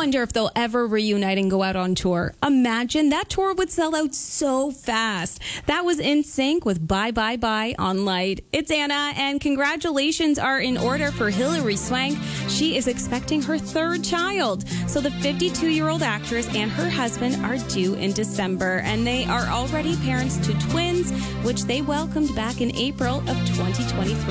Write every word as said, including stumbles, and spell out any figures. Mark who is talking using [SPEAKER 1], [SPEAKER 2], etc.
[SPEAKER 1] wonder if they'll ever reunite and go out on tour. Imagine that tour would sell out so fast. That was N Sync with Bye Bye Bye on Light. It's Anna, and congratulations are in order for Hilary Swank. She is expecting her third child. So the fifty-two-year-old actress and her husband are due in December, and they are already parents to twins, which they welcomed back in April of twenty twenty-three.